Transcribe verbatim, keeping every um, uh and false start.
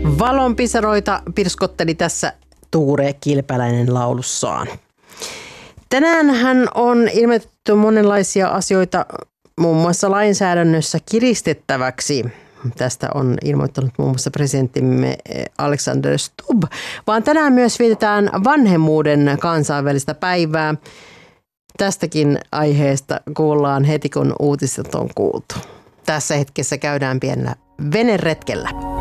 Valonpisaroita pirskotteli tässä Tuure Kilpäläinen laulussaan. Tänäänhän on ilmoitettu monenlaisia asioita muun muassa lainsäädännössä kiristettäväksi. Tästä on ilmoittanut muun muassa presidenttimme Alexander Stubb, vaan tänään myös vietetään vanhemmuuden kansainvälistä päivää. Tästäkin aiheesta kuullaan heti, kun uutiset on kuultu. Tässä hetkessä käydään pienellä veneretkellä.